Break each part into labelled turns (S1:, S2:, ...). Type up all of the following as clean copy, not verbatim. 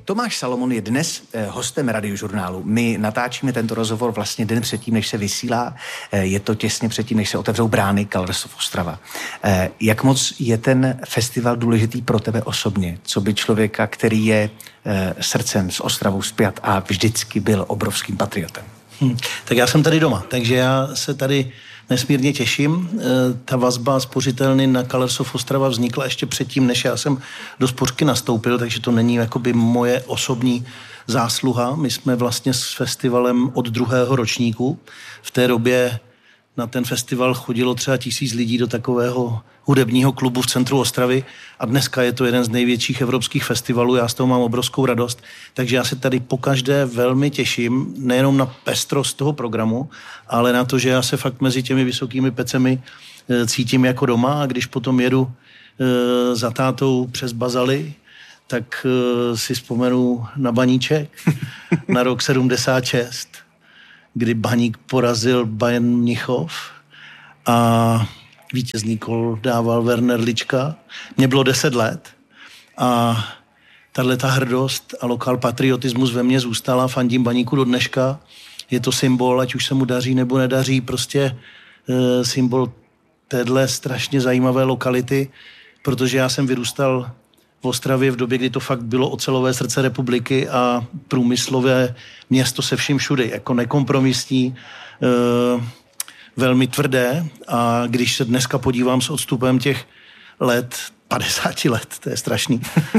S1: Tomáš Salomon je dnes hostem Radiožurnálu. My natáčíme tento rozhovor vlastně den předtím, než se vysílá. Je to těsně předtím, než se otevřou brány Colors of Ostrava. Jak moc je ten festival důležitý pro tebe osobně? Co by člověka, který je srdcem s Ostravou spjat a vždycky byl obrovským patriotem?
S2: Tak já jsem tady doma, takže já se tady nesmírně těším. Ta vazba spořitelny na Colors of Ostrava vznikla ještě předtím, než já jsem do spořky nastoupil, takže to není jakoby moje osobní zásluha. My jsme vlastně s festivalem od 2. ročníku. V té době na ten festival chodilo třeba 1000 lidí do takového hudebního klubu v centru Ostravy a dneska je to jeden z největších evropských festivalů, já z toho mám obrovskou radost, takže já se tady pokaždé velmi těším, nejenom na pestrost toho programu, ale na to, že já se fakt mezi těmi vysokými pecemi cítím jako doma a když potom jedu za tátou přes Bazaly, tak si vzpomenu na Baníček, na rok 76, kdy Baník porazil Bayern Mnichov a vítězný gól dával Werner Lička. Mně bylo 10 let a tato hrdost a lokál patriotismus ve mně zůstala. Fandím Baníku do dneška. Je to symbol, ať už se mu daří nebo nedaří, prostě symbol téhle strašně zajímavé lokality, protože já jsem vyrůstal v Ostravě v době, kdy to fakt bylo ocelové srdce republiky a průmyslové město se vším všudy, jako nekompromisní, velmi tvrdé a když se dneska podívám s odstupem těch let, 50 let, to je strašný,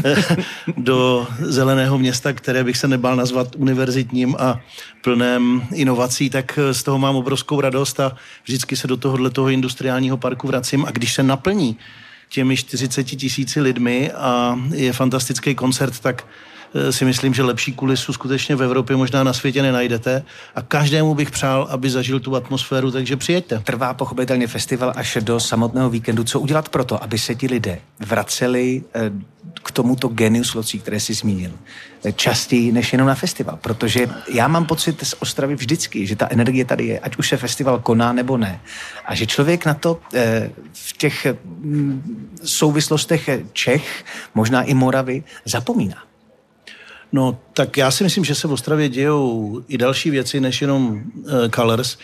S2: do zeleného města, které bych se nebál nazvat univerzitním a plném inovací, tak z toho mám obrovskou radost a vždycky se do tohoto industriálního parku vracím a když se naplní těmi 40 000 lidmi a je fantastický koncert, tak si myslím, že lepší kulisu skutečně v Evropě možná na světě nenajdete a každému bych přál, aby zažil tu atmosféru, takže přijeďte.
S1: Trvá pochopitelně festival až do samotného víkendu. Co udělat proto, aby se ti lidé vraceli k tomuto genius loci, které jsi zmínil, častěji než jenom na festival? Protože já mám pocit z Ostravy vždycky, že ta energie tady je, ať už se festival koná nebo ne. A že člověk na to v těch souvislostech Čech, možná i Moravy, zapomíná.
S2: No, tak já si myslím, že se v Ostravě dějou i další věci, než jenom Colors.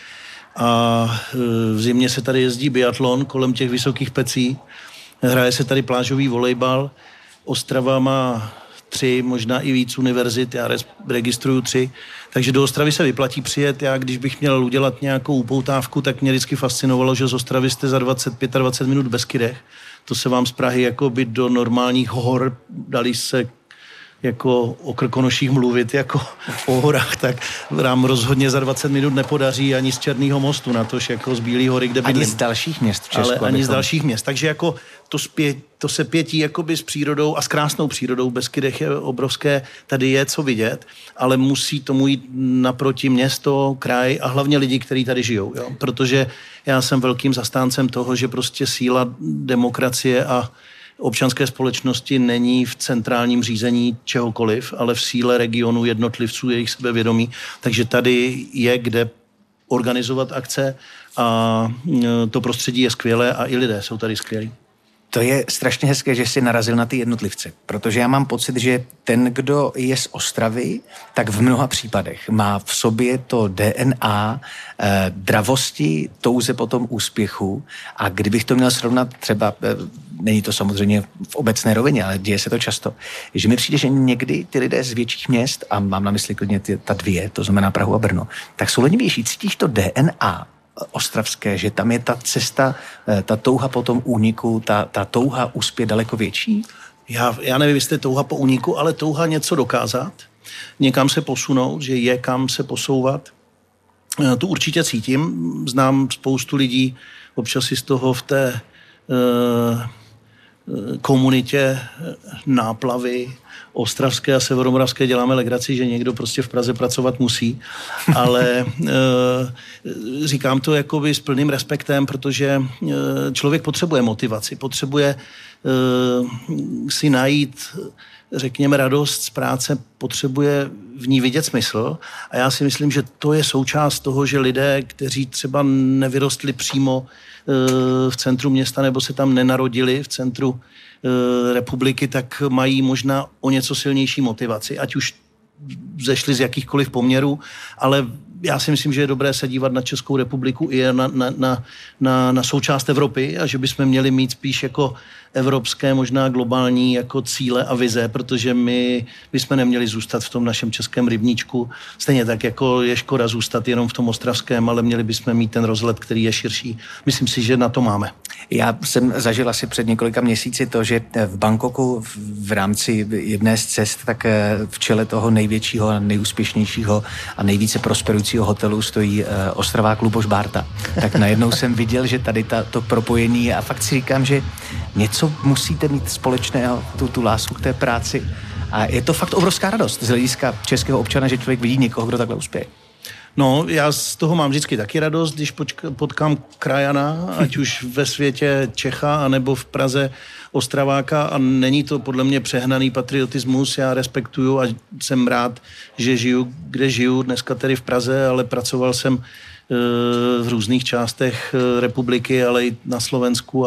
S2: A v zimě se tady jezdí biatlon kolem těch vysokých pecí. Hraje se tady plážový volejbal. Ostrava má 3, možná i víc univerzit. Já registruju 3. Takže do Ostravy se vyplatí přijet. Já, když bych měl udělat nějakou upoutávku, tak mě vždyky fascinovalo, že z Ostravy jste za 25 minut v Beskydech. To se vám z Prahy jako by do normálních hor dali se jako o Krkonoších mluvit, jako o horách, tak vám rozhodně za 20 minut nepodaří ani z Černého mostu, natož jako z Bílé hory, kde bydlím.
S1: Ani z dalších měst v Česku.
S2: Ale ani z dalších měst. Takže jako to se pětí jakoby s přírodou a s krásnou přírodou. V Beskydech je obrovské, tady je co vidět, ale musí tomu jít naproti město, kraj a hlavně lidi, kteří tady žijou. Jo? Protože já jsem velkým zastáncem toho, že prostě síla demokracie a občanské společnosti není v centrálním řízení čehokoliv, ale v síle regionu, jednotlivců, jejich sebevědomí. Takže tady je kde organizovat akce a to prostředí je skvělé a i lidé jsou tady skvělí.
S1: To je strašně hezké, že jsi narazil na ty jednotlivce, protože já mám pocit, že ten, kdo je z Ostravy, tak v mnoha případech má v sobě to DNA dravosti, touze po tom úspěchu a kdybych to měl srovnat třeba, není to samozřejmě v obecné rovině, ale děje se to často, že mi přijde, že někdy ty lidé z větších měst, a mám na mysli klidně ta 2, to znamená Prahu a Brno, tak jsou lenivější. Cítíš to DNA ostravské, že tam je ta cesta, ta touha po tom úniku, ta touha uspět daleko větší?
S2: Já nevím, jestli je touha po úniku, ale touha něco dokázat, někam se posunout, že je kam se posouvat. Tu určitě cítím. Znám spoustu lidí, občas si z toho v té komunitě náplavy ostravské a severomoravské děláme legraci, že někdo prostě v Praze pracovat musí, ale říkám to jakoby s plným respektem, protože člověk potřebuje motivaci, potřebuje si najít, řekněme, radost z práce, potřebuje v ní vidět smysl. A já si myslím, že to je součást toho, že lidé, kteří třeba nevyrostli přímo v centru města nebo se tam nenarodili v centru republiky, tak mají možná o něco silnější motivaci, ať už zešli z jakýchkoliv poměrů, ale já si myslím, že je dobré se dívat na Českou republiku i na součást Evropy a že bychom měli mít spíš jako evropské, možná globální jako cíle a vize, protože my bychom neměli zůstat v tom našem českém rybníčku. Stejně tak, jako je škoda zůstat jenom v tom ostravském, ale měli bychom mít ten rozhled, který je širší. Myslím si, že na to máme.
S1: Já jsem zažil asi před několika měsíci to, že v Bangkoku v rámci jedné z cest, tak v čele toho největšího a nejúspěšnějšího a nejvíce prosperujícího hotelu stojí ostravák Luboš Bárta. Tak najednou jsem viděl, že tady to propojení a fakt si říkám, že něco musíte mít společného, tu lásku k té práci. A je to fakt obrovská radost z hlediska českého občana, že člověk vidí někoho, kdo takhle uspěje.
S2: No, já z toho mám vždycky taky radost, když potkám krajana, ať už ve světě Čecha, anebo v Praze Ostraváka, a není to podle mě přehnaný patriotismus, já respektuju a jsem rád, že žiju, kde žiju, dneska tedy v Praze, ale pracoval jsem v různých částech republiky, ale i na Slovensku